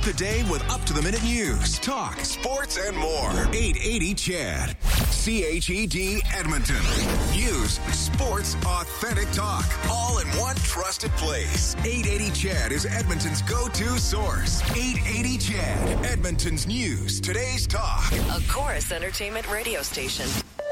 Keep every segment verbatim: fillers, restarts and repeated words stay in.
the day with up-to-the-minute news, talk, sports, and more. eight eighty C H E D. C H E D Edmonton. News, sports, authentic talk. All in one trusted place. eight eighty C H E D is Edmonton's go-to source. eight eighty C H E D. Edmonton's news. Today's talk. A Chorus Entertainment radio station.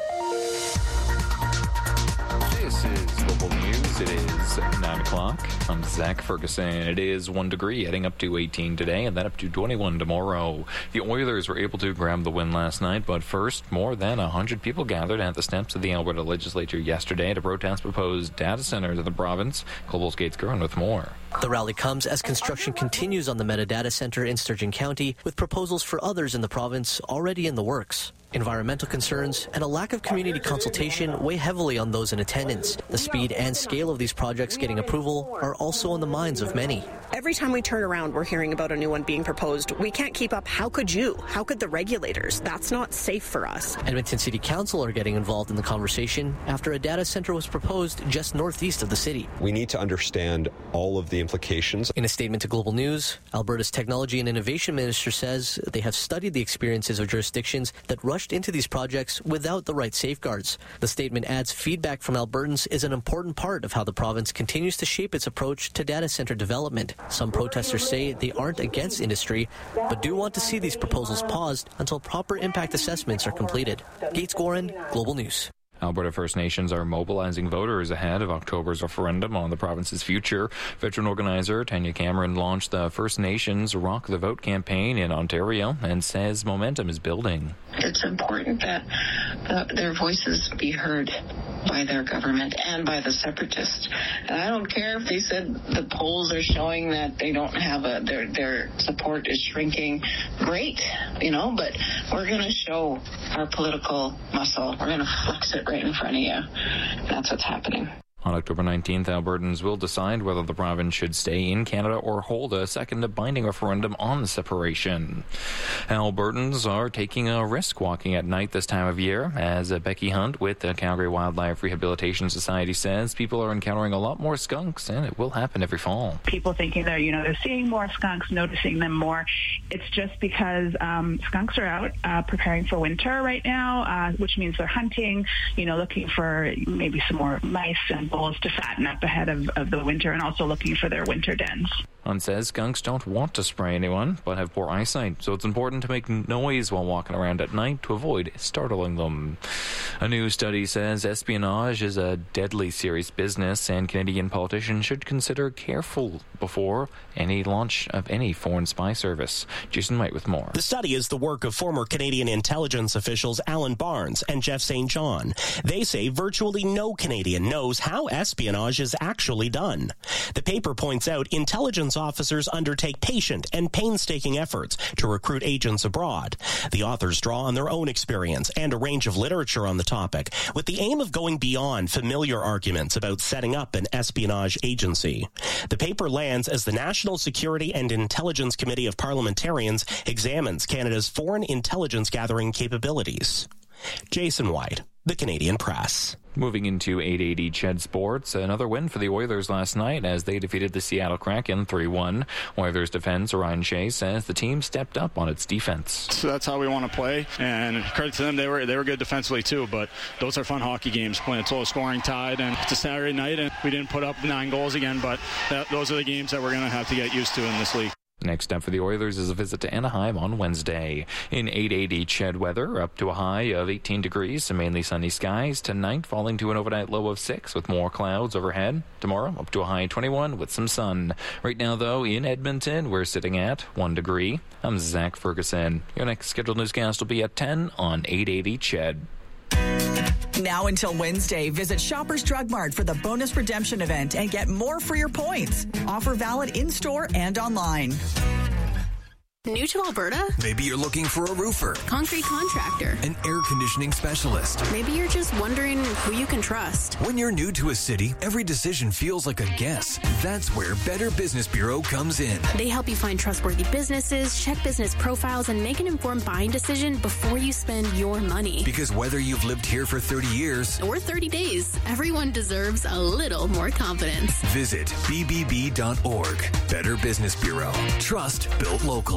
This is Global News. It is nine o'clock. I'm Zach Ferguson. It is one degree, heading up to eighteen today, and then up to twenty-one tomorrow. The Oilers were able to grab the win last night, but first, more than one hundred people gathered at the steps of the Alberta Legislature yesterday to protest proposed data centers in the province. Global's Gates Curran with more. The rally comes as construction continues on the Metadata Center in Sturgeon County, with proposals for others in the province already in the works. Environmental concerns and a lack of community consultation weigh heavily on those in attendance. The speed and scale of these projects getting approval are also on the minds of many. Every time we turn around, we're hearing about a new one being proposed. We can't keep up. How could you? How could the regulators? That's not safe for us. Edmonton City Council are getting involved in the conversation after a data center was proposed just northeast of the city. We need to understand all of the implications. In a statement to Global News, Alberta's Technology and Innovation Minister says they have studied the experiences of jurisdictions that rushed into these projects without the right safeguards. The statement adds feedback from Albertans is an important part of how the province continues to shape its approach to data center development. Some protesters say they aren't against industry, but do want to see these proposals paused until proper impact assessments are completed. Gates Gorin, Global News. Alberta First Nations are mobilizing voters ahead of October's referendum on the province's future. Veteran organizer Tanya Cameron launched the First Nations Rock the Vote campaign in Ontario and says momentum is building. It's important that uh, their voices be heard by their government and by the separatists. And I don't care if they said the polls are showing that they don't have a, their, their support is shrinking. Great, you know, but we're going to show our political muscle. We're going to flex it right in front of you. That's what's happening. On October nineteenth, Albertans will decide whether the province should stay in Canada or hold a second binding referendum on the separation. Albertans are taking a risk walking at night this time of year. As Becky Hunt with the Calgary Wildlife Rehabilitation Society says, people are encountering a lot more skunks, and it will happen every fall. People thinking that, you know, they're seeing more skunks, noticing them more. It's just because um, skunks are out uh, preparing for winter right now, uh, which means they're hunting, you know, looking for maybe some more mice and bulls to fatten up ahead of, of the winter, and also looking for their winter dens. Hunt says skunks don't want to spray anyone, but have poor eyesight, so it's important to make noise while walking around at night to avoid startling them. A new study says espionage is a deadly serious business, and Canadian politicians should consider careful before any launch of any foreign spy service. Jason White with more. The study is the work of former Canadian intelligence officials Alan Barnes and Jeff Saint John. They say virtually no Canadian knows how espionage is actually done. The paper points out intelligence officers undertake patient and painstaking efforts to recruit agents abroad. The authors draw on their own experience and a range of literature on the topic, with the aim of going beyond familiar arguments about setting up an espionage agency. The paper lands as the National Security and Intelligence Committee of Parliamentarians examines Canada's foreign intelligence gathering capabilities. Jason White, The Canadian Press. Moving into eight eighty C H E D Sports, another win for the Oilers last night as they defeated the Seattle Kraken three one. Oilers defense Ryan Shea says the team stepped up on its defense. So that's how we want to play, and credit to them, they were they were good defensively too, but those are fun hockey games when it's low scoring tied, and it's a Saturday night and we didn't put up nine goals again, but that, those are the games that we're going to have to get used to in this league. Next up for the Oilers is a visit to Anaheim on Wednesday. In eight eighty C H E D weather, up to a high of eighteen degrees and mainly sunny skies. Tonight, falling to an overnight low of six with more clouds overhead. Tomorrow, up to a high twenty-one with some sun. Right now, though, in Edmonton, we're sitting at one degree. I'm Zach Ferguson. Your next scheduled newscast will be at ten on eight eighty C H E D. Now until Wednesday, visit Shoppers Drug Mart for the bonus redemption event and get more for your points. Offer valid in-store and online. New to Alberta? Maybe you're looking for a roofer, concrete contractor, an air conditioning specialist. Maybe you're just wondering who you can trust. When you're new to a city, every decision feels like a guess. That's where Better Business Bureau comes in. They help you find trustworthy businesses, check business profiles, and make an informed buying decision before you spend your money. Because whether you've lived here for thirty years or thirty days, everyone deserves a little more confidence. Visit b b b dot org. Better Business Bureau. Trust built local.